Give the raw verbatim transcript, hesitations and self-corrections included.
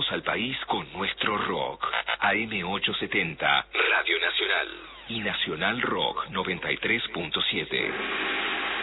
al país con nuestro rock. A M ochocientos setenta, Radio Nacional. Y Nacional Rock noventa y tres punto siete.